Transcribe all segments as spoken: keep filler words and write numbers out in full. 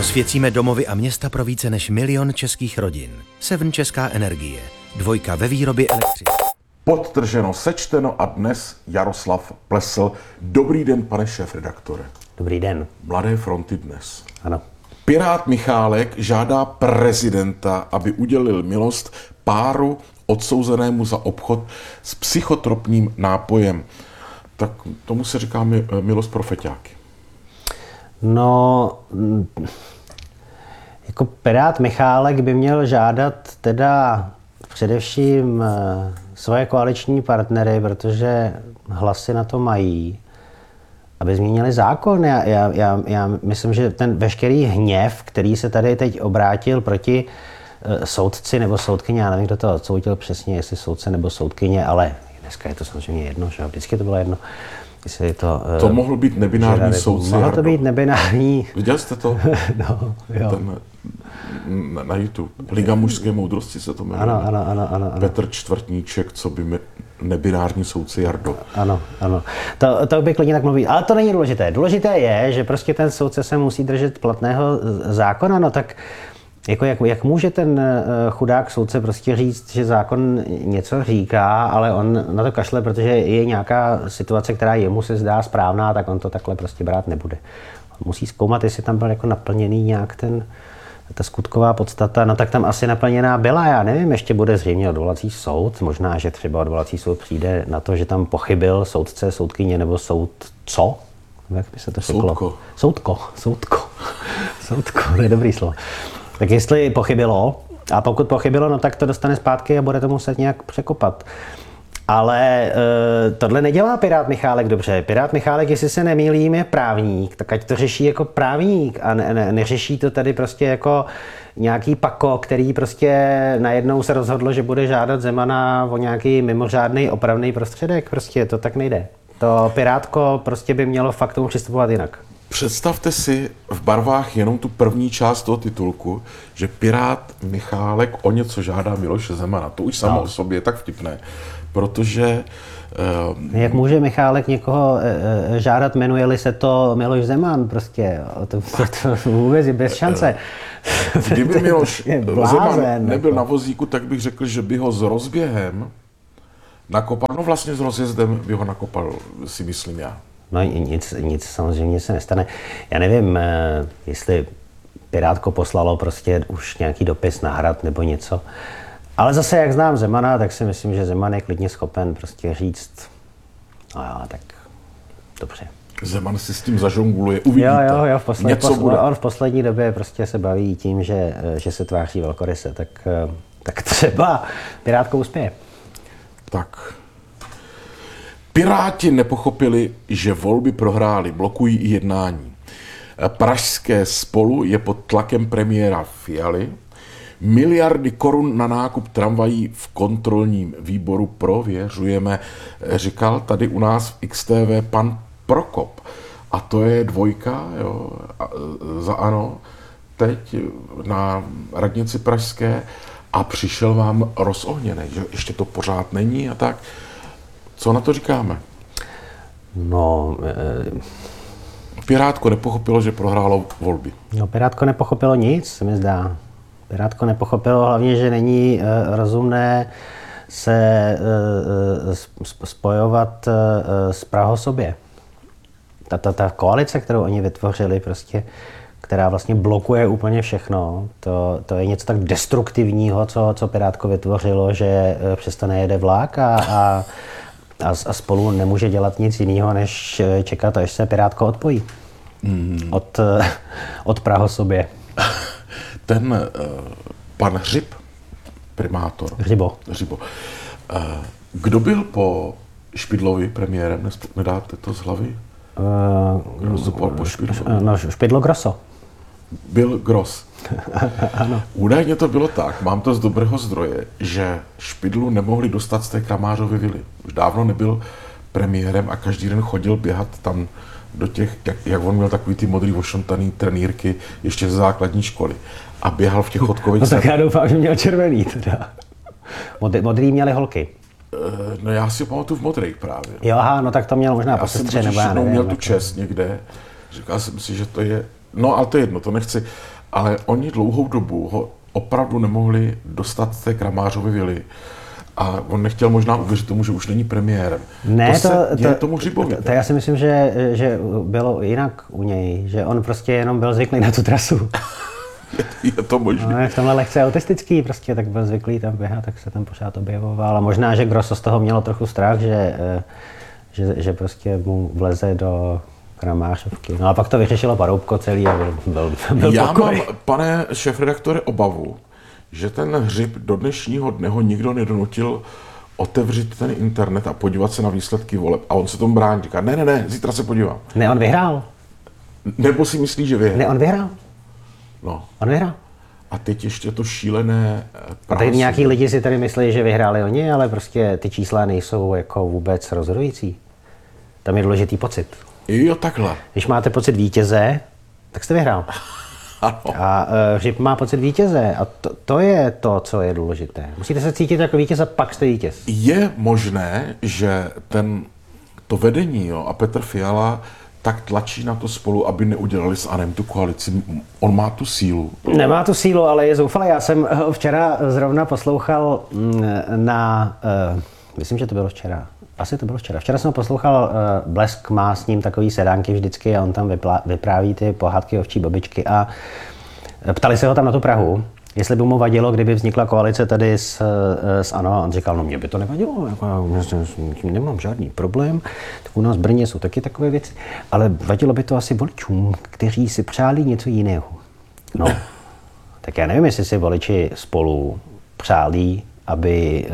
Osvěcíme domovy a města pro více než milion českých rodin. Seven Česká energie. Dvojka ve výrobě elektřiny. Podtrženo, sečteno a dnes Jaroslav Plesl. Dobrý den, pane šéfredaktore. Dobrý den. Mladé fronty dnes. Ano. Pirát Michálek žádá prezidenta, aby udělil milost páru odsouzenému za obchod s psychotropním nápojem. Tak tomu se říká milost pro feťáky. No, jako Pirát Michálek by měl žádat teda především svoje koaliční partnery, protože hlasy na to mají, aby změnili zákon. Já, já, já, já myslím, že ten veškerý hněv, který se tady teď obrátil proti soudci nebo soudkyně, já nevím, kdo to odsoudil přesně, jestli soudce nebo soudkyně, ale dneska je to samozřejmě jedno, že vždycky to bylo jedno. To, to mohl být nebinární soudce. Mohlo to být nebinární. Viděl jste to? No, jo. Ten, na YouTube. Liga mužské moudrosti se to jmenuje. Ano, ano, ano, ano, ano. Petr Čtvrtníček, co by mi nebinární soudce Jardo. Ano, ano. To, to by klidně tak mluví. Ale to není důležité. Důležité je, že prostě ten soudce se musí držet platného zákona, no tak jako jak, jak může ten chudák soudce prostě říct, že zákon něco říká, ale on na to kašle, protože je nějaká situace, která jemu se zdá správná, tak on to takhle prostě brát nebude. On musí zkoumat, jestli tam byl jako naplněný nějak ten, ta skutková podstata, no tak tam asi naplněná byla, já nevím, ještě bude zřejmě odvolací soud, možná, že třeba odvolací soud přijde na to, že tam pochybil soudce, soudkyně nebo soudco. Jak by se to řeklo? Soudko. Soudko. Soudko. Soudko, to je dobrý slovo. Tak jestli pochybilo, a pokud pochybilo, no tak to dostane zpátky a bude to muset nějak překopat. Ale e, tohle nedělá Pirát Michálek dobře. Pirát Michálek, jestli se nemýlím, je právník, tak ať to řeší jako právník a ne, ne, neřeší to tady prostě jako nějaký pako, který prostě najednou se rozhodlo, že bude žádat Zemana o nějaký mimořádný opravný prostředek. Prostě to tak nejde. To Pirátko prostě by mělo fakt tomu přistupovat jinak. Představte si v barvách jenom tu první část toho titulku, že Pirát Michálek o něco žádá Miloše Zemana. To už samo no. o sobě je tak vtipné, protože... Uh, Jak může Michálek někoho uh, žádat, jmenuje-li se to Miloš Zeman prostě? To, to, to vůbec je bez šance. Kdyby Miloš Zeman nebyl na vozíku, tak bych řekl, že by ho s rozběhem nakopal, no vlastně s rozjezdem by ho nakopal, si myslím já. No nic, nic samozřejmě se nestane. Já nevím, jestli Pirátko poslalo prostě už nějaký dopis na Hrad nebo něco. Ale zase, jak znám Zemana, tak si myslím, že Zeman je klidně schopen prostě říct, no jo, tak dobře. Zeman si s tím zažongluje, uvidíte. Jo, jo, jo, v poslední, něco posl- bude. On v poslední době prostě se baví tím, že, že se tváří velkoryse, tak, tak třeba Pirátko uspěje. Tak. Piráti nepochopili, že volby prohráli, blokují i jednání. Pražské Spolu je pod tlakem premiéra Fialy. Miliardy korun na nákup tramvají v kontrolním výboru prověřujeme, říkal tady u nás v X T V pan Prokop. A to je dvojka, jo, za ANO, teď na radnici pražské a přišel vám rozohněný, že ještě to pořád není a tak. Co na to říkáme? No... E... Pirátko nepochopilo, že prohrálo volby. No, Pirátko nepochopilo nic, se mi zdá. Pirátko nepochopilo hlavně, že není e, rozumné se e, e, spojovat e, s Prahosobě. Ta, ta, ta koalice, kterou oni vytvořili, prostě, která vlastně blokuje úplně všechno, to, to je něco tak destruktivního, co, co Pirátko vytvořilo, že přesto nejede vlak a, a A, a Spolu nemůže dělat nic jiného, než čekat, až se Pirátko odpojí mm. od, od Prahosobě. Ten uh, pan Hřib, primátor. Hřibo. Hřibo. Uh, kdo byl po Špidlovi premiérem? Nedáte to z hlavy? Uh, po no, Špidlo Grosso. Byl Gross. Ano. Údajně to bylo tak, mám to z dobrého zdroje, že Špidlu nemohli dostat z té Kramářovy vily. Už dávno nebyl premiérem a každý den chodil běhat tam do těch, jak, jak on měl takový ty modrý ošontaný trenýrky ještě ze základní školy. A běhal v těch chodkových... No tak já doufám, že měl červený teda. Modrý, modrý měli holky. No já si ho pamatuju v modrých právě. Jo, aha, no tak to měl možná po sestře, nebo já nevím. Měl tu čest někde, říkal jsem si, že to je... No ale to je jedno, to nechci. ale oni dlouhou dobu ho opravdu nemohli dostat z té Kramářovy vily. A on nechtěl možná uvěřit tomu, že už není premiérem. Ne, to, to, se to, děje tomu Hřibovi. To, to já si myslím, že, že bylo jinak u něj, že on prostě jenom byl zvyklý na tu trasu. Je, je to možné. No, je v tomhle lehce autistický, prostě tak byl zvyklý tam běhat, tak se tam pořád objevoval. A možná, že Grosso z toho mělo trochu strach, že, že, že prostě mu vleze do Kramářovky. No a pak to vyřešilo Paroubko celý a byl, byl, byl Já pokoj. mám, pane šéfredaktore, obavu, že ten Hřib do dnešního dne ho nikdo nedonutil otevřít ten internet a podívat se na výsledky voleb. A on se tomu brání, říká, ne, ne, ne, zítra se podívám. Ne, on vyhrál. Nebo si myslí, že vyhrál. Ne, on vyhrál. No. On vyhrál. A teď ještě to šílené A teď nějaký lidi si tady myslí, že vyhráli oni, ale prostě ty čísla nejsou jako vůbec rozhodující. Tam je důležitý pocit. Jo, takhle. Když máte pocit vítěze, tak jste vyhrál. Ano. A uh, Hřib má pocit vítěze a to, to je to, co je důležité. Musíte se cítit jako vítěz a pak jste vítěz. Je možné, že ten, to vedení, jo, a Petr Fiala tak tlačí na to Spolu, aby neudělali s Anem tu koalici. On má tu sílu. Nemá tu sílu, ale je zoufalý. Já jsem ho včera zrovna poslouchal na, uh, myslím, že to bylo včera, asi to bylo včera. Včera jsem ho poslouchal, uh, Blesk má s ním takový sedánky vždycky a on tam vyplá, vypráví ty pohádky ovčí babičky a ptali se ho tam na tu Prahu, jestli by mu vadilo, kdyby vznikla koalice tady s, s ANO. A on říkal, no mě by to nevadilo, jako, já s tím nemám žádný problém. Tak u nás v Brně jsou taky takové věci, ale vadilo by to asi voličům, kteří si přáli něco jiného. No, tak já nevím, jestli si voliči Spolu přáli, aby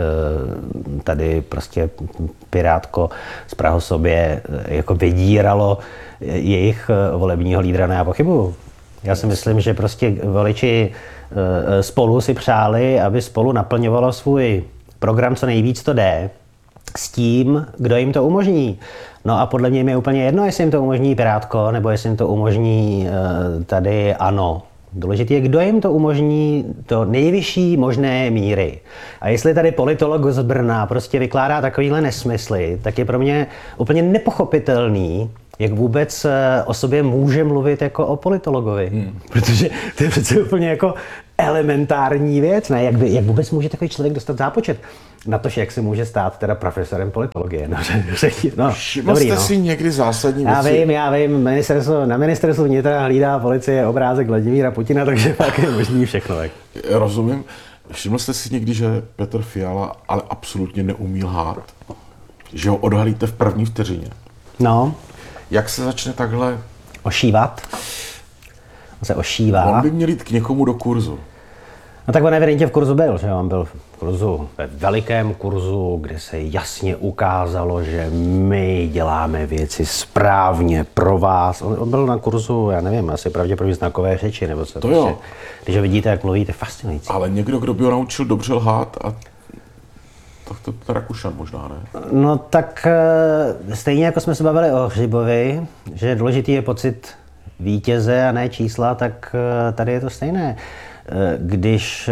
tady prostě Pirátko z Prahosobě jako vydíralo jejich volebního lídra. No já pochybuju. Já si myslím, že prostě voliči Spolu si přáli, aby Spolu naplňovalo svůj program co nejvíc to jde s tím, kdo jim to umožní. No a podle mě je úplně jedno, jestli jim to umožní Pirátko, nebo jestli jim to umožní tady ANO. Důležité je, kdo jim to umožní do nejvyšší možné míry. A jestli tady politolog z Brna prostě vykládá takovýhle nesmysly, tak je pro mě úplně nepochopitelný, jak vůbec o sobě může mluvit jako o politologovi. Hmm. Protože to je přece úplně jako elementární věc, ne? Jak, by, jak vůbec může takový člověk dostat zápočet? Na to, jak se může stát teda profesorem politologie. No, no, Všiml jste no. si někdy zásadní Já věci? vím, já vím, ministerstvo, na ministerstvu vnitra hlídá policie obrázek Vladimíra Putina, takže pak je možný všechno. Tak. Rozumím. Všiml jste si někdy, že Petr Fiala ale absolutně neumí lhát? Že ho odhalíte v první vteřině? No. Jak se začne takhle? Ošívat. On se ošívá. On by měl jít k někomu do kurzu. No tak on evidentně v kurzu byl, že on byl v kurzu, ve velikém kurzu, kde se jasně ukázalo, že my děláme věci správně pro vás. On, on byl na kurzu, já nevím, asi pravděpodobně znakové řeči, nebo co. To jo. Když ho vidíte, jak mluvíte, fascinující. Ale někdo, kdo by ho naučil dobře lhát, a tak to je Rakušan možná, ne? No tak stejně jako jsme se bavili o Hřibovi, že důležitý je pocit vítěze a ne čísla, tak tady je to stejné. Když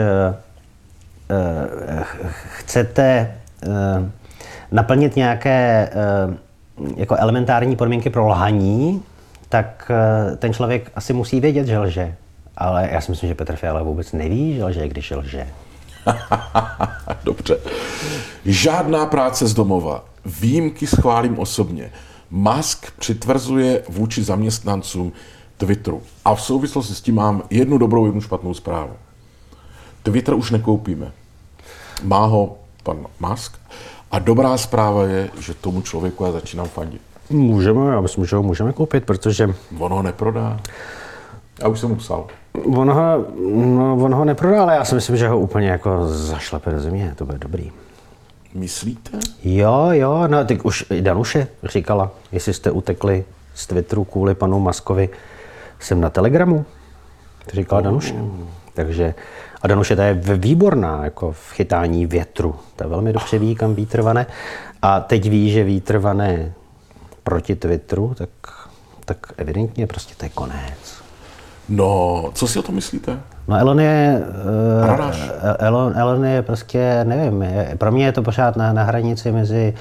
chcete naplnit nějaké jako elementární podmínky pro lhaní, tak ten člověk asi musí vědět, že lže. Ale já si myslím, že Petr Fiala vůbec neví, že lže, když lže. Dobře. Žádná práce z domova. Výjimky schválím osobně. Musk přitvrzuje vůči zaměstnancům Twitteru. A v souvislosti s tím mám jednu dobrou, jednu špatnou zprávu. Twitter už nekoupíme. Má ho pan Musk. A dobrá zpráva je, že tomu člověku já začínám fandit. Můžeme, já myslím, že ho můžeme koupit, protože... On ho neprodá. Já už jsem mu psal. On ho, no, on ho neprodá, ale já si myslím, že ho úplně jako zašlape do země. To bude dobrý. Myslíte? Jo, jo, no tak už i Danuše říkala, jestli jste utekli z Twitteru kvůli panu Muskovi, jsem na Telegramu. To říkala Danuše. Takže, a Danuše ta je výborná jako v chytání větru. Ta velmi dobře ví, kam vítr vane. A teď ví, že vítr vane proti Twitteru, tak, tak evidentně prostě to je konec. No, co si o to myslíte? No Elon je, uh, Elon, Elon je prostě, nevím, je, pro mě je to pořád na, na hranici mezi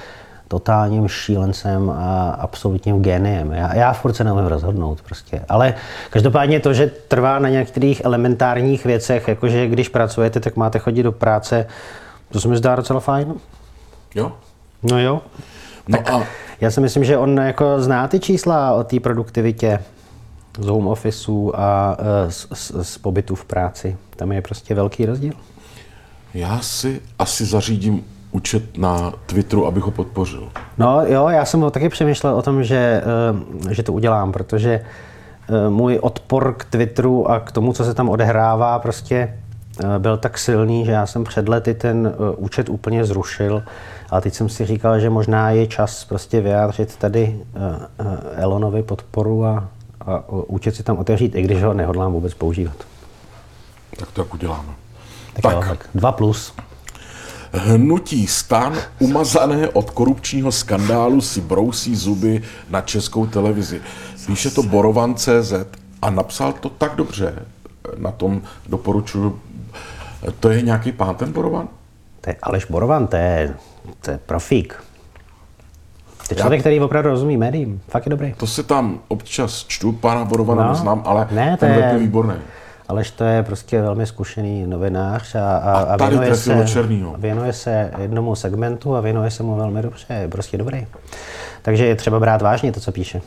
totálním šílencem a absolutním géniem. Já, já furt se neumím rozhodnout prostě. Ale každopádně to, že trvá na některých elementárních věcech, jakože když pracujete, tak máte chodit do práce, to se mi zdá docela fajn. Jo? No jo. No tak a já si myslím, že on jako zná ty čísla o té produktivitě z home officeu a z, z, z pobytu v práci. Tam je prostě velký rozdíl. já si asi zařídím účet na Twitteru, abych ho podpořil. No jo, já jsem taky přemýšlel o tom, že, že to udělám, protože můj odpor k Twitteru a k tomu, co se tam odehrává, prostě byl tak silný, že já jsem před lety ten účet úplně zrušil. Ale teď jsem si říkal, že možná je čas prostě vyjádřit tady Elonovi podporu a, a účet si tam otevřít, i když ho nehodlám vůbec používat. Tak to jak uděláme. Tak, Tak. Jo, tak dva plus. Hnutí STAN, umazané od korupčního skandálu, si brousí zuby na Českou televizi. Píše to Borovan tečka cé zet a napsal to tak dobře. Na tom doporučuji. To je nějaký pán ten Borovan? To je Aleš Borovan, to je, to je profík. To je člověk, který opravdu rozumí médiím. Fakt je dobrý. To si tam občas čtu, pána Borovana No. neznám, ale Ne, to ten web je- je výborný. Aleš to je prostě velmi zkušený novinář a, a, A tady věnuje, trefil se, do černýho. věnuje se jednomu segmentu a věnuje se mu velmi dobře. Je prostě dobrý. Takže je třeba brát vážně to, co píše.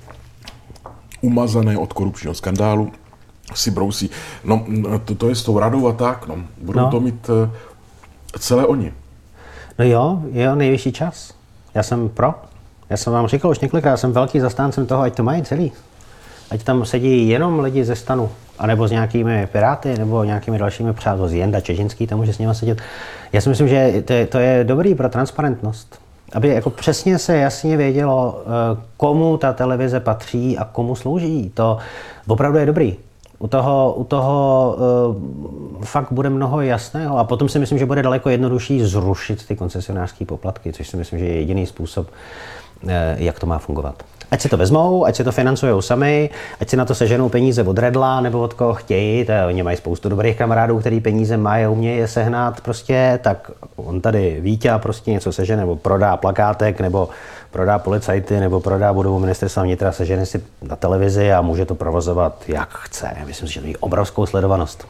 Umazané od korupčního skandálu si brousí. No, to, to je s tou radou a tak, no. Budou No. to mít uh, celé oni. No jo, je nejvyšší čas. Já jsem pro. Já jsem vám říkal už několikrát, jsem velký zastáncem toho, ať to mají celý. Ať tam sedí jenom lidi ze STANu, anebo s nějakými Piráty, nebo nějakými dalšími přáteli, z Jenda Čežinský, tam může s nimi sedět. Já si myslím, že to je, to je dobrý pro transparentnost. Aby jako přesně se jasně vědělo, komu ta televize patří a komu slouží. To opravdu je dobrý. U toho, u toho uh, fakt bude mnoho jasného a potom si myslím, že bude daleko jednodušší zrušit ty koncesionářské poplatky, což si myslím, že je jediný způsob, uh, jak to má fungovat. Ať si to vezmou, ať si to financují sami, ať si na to seženou peníze od Redla nebo od koho chtějí, to je, oni mají spoustu dobrých kamarádů, který peníze mají a umějí je sehnat prostě, tak on tady Vítě prostě něco sežene, nebo prodá plakátek, nebo prodá policajty, nebo prodá budovu ministerstva vnitra, sežene si na televizi a může to provozovat jak chce. Myslím si, že to je obrovskou sledovanost.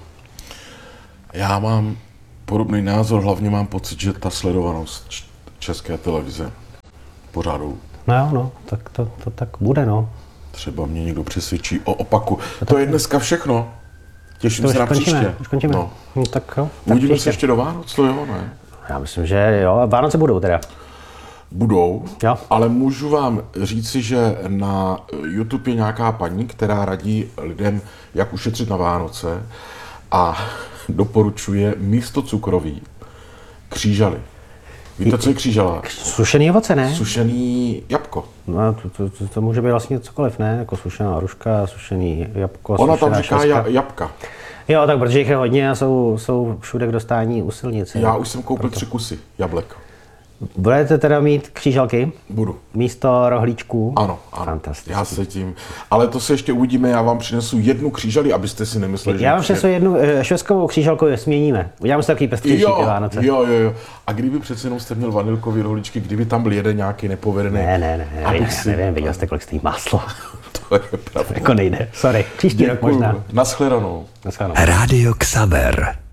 Já mám podobný názor, hlavně mám pocit, že ta sledovanost č- České televize pořádou. No jo, no, tak to, to tak bude, no. Třeba mě někdo přesvědčí o opaku. To je dneska všechno. Těším To se už na končíme, příště. už končíme. No. No, tak jo. Tak Uvidíme příště. se ještě do Vánoc, to jo, ne? Já myslím, že jo. Vánoce budou teda. Budou, Jo. ale můžu vám říci, že na YouTube je nějaká paní, která radí lidem, jak ušetřit na Vánoce a doporučuje místo cukroví křížaly. Víte, co je křížala? Sušený ovoce, ne? Sušený jabko. No, to, to, to, to může být vlastně cokoliv, ne? Jako sušená hruška, sušený jabko, Ona sušená tam říká švestka. ja, jabka. Jo, tak protože jich je hodně a jsou, jsou všude k dostání u silnice. Já už jsem koupil tři kusy jablek. Budete teda mít křížalky Budu. místo rohlíčků? Ano, ano. Fantasticky. Já se tím. Ale to se ještě uvidíme, já vám přinesu jednu křížali, abyste si nemysleli, že... Já vám přesu jednu eh, švestkovou křížalku, směníme. Uděláme si takový pestřejší ty Jo, Vánoce. jo, jo, jo. A kdyby přece jenom jste měl vanilkový rohlíčky, kdyby tam byl jeden nějaký nepovedený... Ne, ne, ne, ne, abych já si- nevím, viděl jste, kolik stojí máslo. To je pravda. Jako nejde. Sorry, příští rok Děkuju. možná. Naschledanou. Naschledanou. Rádio Xaver.